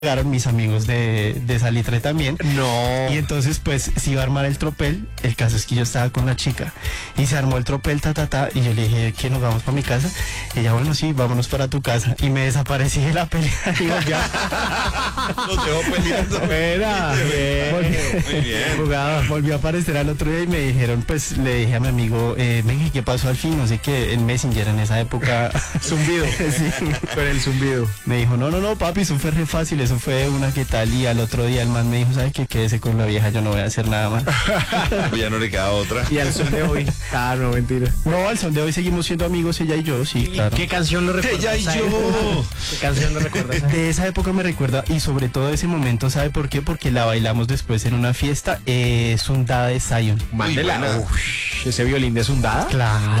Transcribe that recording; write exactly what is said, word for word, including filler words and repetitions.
llegaron mis amigos de, de Salitre también. No. Y entonces pues se iba a armar el tropel. El caso es que yo estaba con la chica y se armó el tropel, ta, ta, ta, y yo le dije que nos vamos para mi casa. Y ella, bueno, sí, vámonos para tu casa. Y me desaparecí de la pelea. Digo, ya. Nos dejó peleando. Espera. Bien, muy bien. Jugaba, volvió a aparecer al otro día y me dijeron, pues le dije a mi amigo, eh, venga, ¿qué pasó al fin? No sé qué, en Messenger en esa época. Zumbido. Sí. Con el zumbido. Me dijo, no, no, no, papi, eso fue re fácil, eso fue una que tal. Y al otro día el man me dijo, ¿sabes qué? Quédese con la vieja, yo no voy a hacer nada más. Ya no le queda otra. Y al son de hoy. Ah, no, mentira. No, al son de hoy seguimos siendo amigos, ella y yo, sí, claro. ¿Qué canción lo recuerda? Ella y esa yo. época? ¿Qué canción lo recuerda? esa De esa época me recuerda, y sobre todo de ese momento, ¿sabe por qué? Porque la bailamos después en una fiesta, eh, Sundada de Zion. Mándela. buena. Uf, ese violín de Sundada. Claro.